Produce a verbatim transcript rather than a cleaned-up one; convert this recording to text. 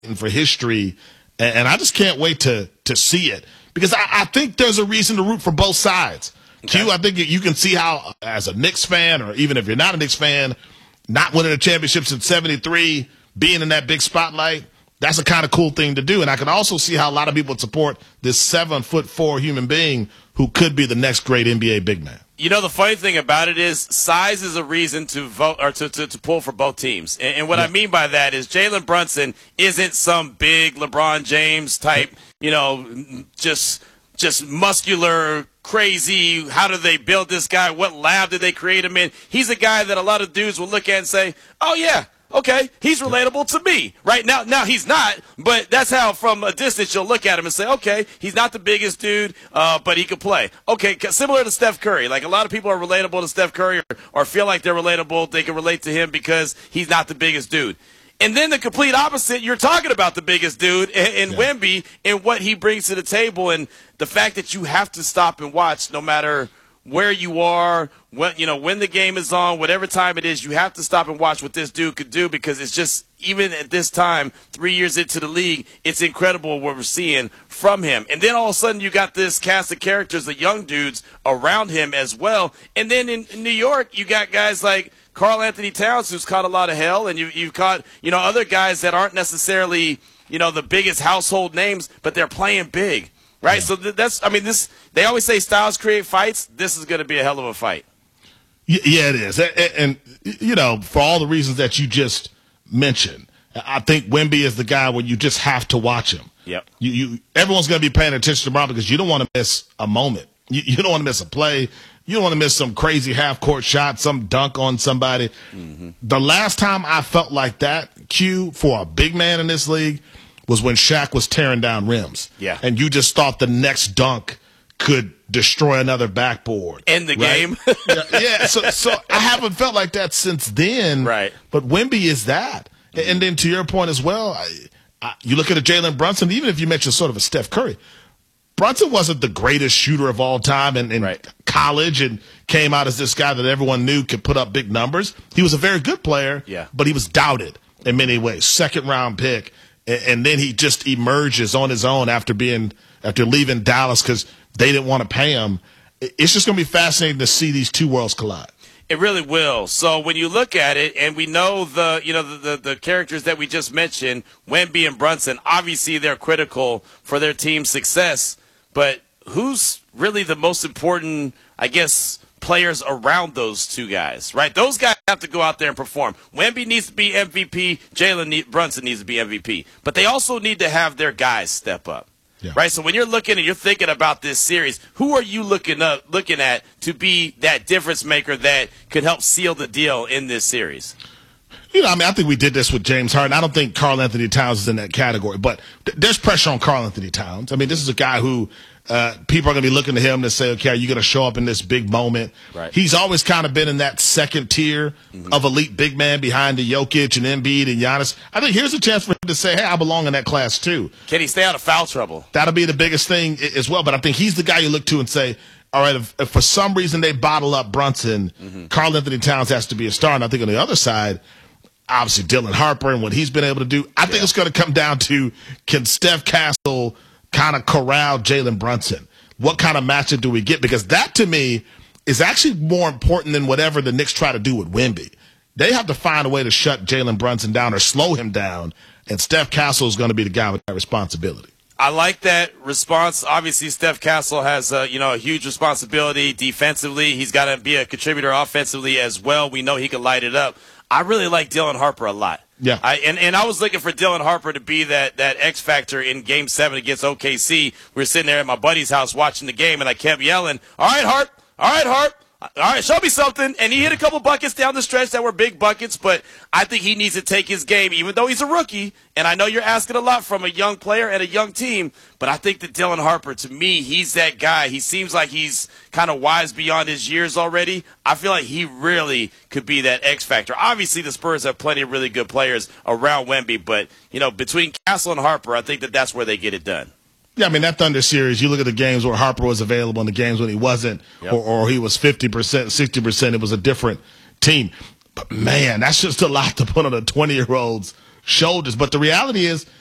for history, and, and I just can't wait to to see it because I, I think there's a reason to root for both sides. Okay. Q, I think you can see how, as a Knicks fan, or even if you're not a Knicks fan, not winning a championship since seventy-three, being in that big spotlight, that's a kind of cool thing to do. And I can also see how a lot of people support this seven foot four human being who could be the next great N B A big man. You know, the funny thing about it is size is a reason to vote or to, to, to pull for both teams. And, and what yeah. I mean by that is Jalen Brunson isn't some big LeBron James type, you know, just just muscular, crazy. How do they build this guy? What lab did they create him in? He's a guy that a lot of dudes will look at and say, oh, yeah. Okay, he's relatable to me. Right now, now he's not, but that's how from a distance you'll look at him and say, okay, he's not the biggest dude, uh, but he could play. Okay, similar to Steph Curry. Like a lot of people are relatable to Steph Curry or, or feel like they're relatable. They can relate to him because he's not the biggest dude. And then the complete opposite, you're talking about the biggest dude in, in yeah. Wemby and what he brings to the table and the fact that you have to stop and watch no matter where you are, when, you know, when the game is on, whatever time it is, you have to stop and watch what this dude could do because it's just, even at this time, three years into the league, it's incredible what we're seeing from him. And then all of a sudden you got this cast of characters, the young dudes around him as well. And then in, in New York, you got guys like Karl Anthony Towns, who's caught a lot of hell, and you, you've caught, you know, other guys that aren't necessarily, you know, the biggest household names, but they're playing big. Right, yeah. so th- that's, I mean, this, they always say styles create fights. This is going to be a hell of a fight. Yeah, it is. And, and, you know, for all the reasons that you just mentioned, I think Wemby is the guy where you just have to watch him. Yep. You, you, everyone's going to be paying attention tomorrow because you don't want to miss a moment. You, you don't want to miss a play. You don't want to miss some crazy half-court shot, some dunk on somebody. Mm-hmm. The last time I felt like that, Q, for a big man in this league, was when Shaq was tearing down rims. Yeah. And you just thought the next dunk could destroy another backboard. End the right? game. yeah, yeah. So, so I haven't felt like that since then. Right. But Wemby is that. Mm-hmm. And then to your point as well, I, I, you look at a Jalen Brunson, even if you mention sort of a Steph Curry, Brunson wasn't the greatest shooter of all time in, in right. college and came out as this guy that everyone knew could put up big numbers. He was a very good player, yeah. but he was doubted in many ways. Second round pick. And then he just emerges on his own after being after leaving Dallas because they didn't want to pay him. It's just going to be fascinating to see these two worlds collide. It really will. So when you look at it, and we know the you know the, the, the characters that we just mentioned, Wemby and Brunson, obviously they're critical for their team's success. But who's really the most important, I guess, players around those two guys, right? Those guys have to go out there and perform. Wemby needs to be M V P. Jalen need, Brunson needs to be M V P. But they also need to have their guys step up, yeah. right? So when you're looking and you're thinking about this series, who are you looking up, looking at to be that difference maker that could help seal the deal in this series? You know, I mean, I think we did this with James Harden. I don't think Karl Anthony Towns is in that category, but th- there's pressure on Karl Anthony Towns. I mean, this is a guy who uh, people are going to be looking to him to say, okay, are you going to show up in this big moment? Right. He's always kind of been in that second tier mm-hmm. of elite big man behind the Jokic and Embiid and Giannis. I think here's a chance for him to say, hey, I belong in that class too. Can he stay out of foul trouble? That'll be the biggest thing as well, but I think he's the guy you look to and say, all right, if, if for some reason they bottle up Brunson, mm-hmm. Karl Anthony Towns has to be a star. And I think on the other side, obviously Dylan Harper and what he's been able to do. I yeah. think it's going to come down to, can Steph Castle kind of corral Jalen Brunson? What kind of matchup do we get? Because that, to me, is actually more important than whatever the Knicks try to do with Wemby. They have to find a way to shut Jalen Brunson down or slow him down, and Steph Castle is going to be the guy with that responsibility. I like that response. Obviously, Steph Castle has uh, you know a huge responsibility defensively. He's got to be a contributor offensively as well. We know he can light it up. I really like Dylan Harper a lot. Yeah. I, and, and I was looking for Dylan Harper to be that, that X factor in Game seven against O K C. We were sitting there at my buddy's house watching the game, and I kept yelling, all right, Harp, all right, Harp. All right, show me something. And he hit a couple buckets down the stretch that were big buckets, but I think he needs to take his game, even though he's a rookie. And I know you're asking a lot from a young player and a young team, but I think that Dylan Harper, to me, he's that guy. He seems like he's kind of wise beyond his years already. I feel like he really could be that X factor. Obviously, the Spurs have plenty of really good players around Wemby, but, you know, between Castle and Harper, I think that that's where they get it done. Yeah, I mean, that Thunder series, you look at the games where Harper was available and the games when he wasn't, yep. or, or he was fifty percent, sixty percent, it was a different team. But, man, that's just a lot to put on a twenty-year-old's shoulders. But the reality is